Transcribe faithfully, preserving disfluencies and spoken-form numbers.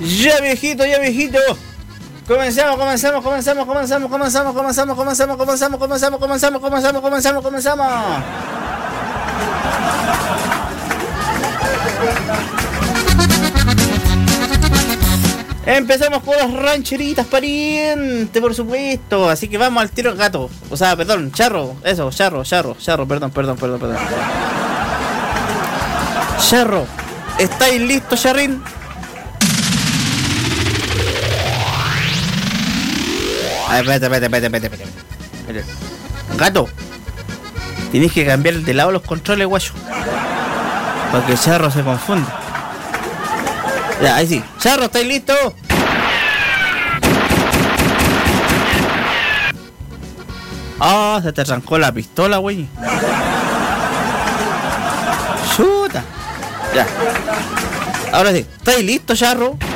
Ya viejito, ya viejito. Comenzamos, comenzamos, comenzamos, comenzamos, comenzamos, comenzamos, comenzamos, comenzamos, comenzamos, comenzamos, comenzamos, comenzamos, comenzamos. Empezamos con las rancheritas, pariente, por supuesto. Así que vamos al tiro, gato. O sea, perdón, charro. Eso, charro, charro, charro, perdón, perdón, perdón, perdón. Charro, ¿estáis listos, charrín? A ver, espérate, espérate, espérate, espérate, espérate, espérate. Gato, tienes que cambiar de lado los controles, guayo. Para que el charro se confunda. Ya, ahí sí. Charro, ¿estáis listos? Ah, oh, se te arrancó la pistola, güey. Chuta. Ya. Ahora sí. ¿Estáis listos, charro?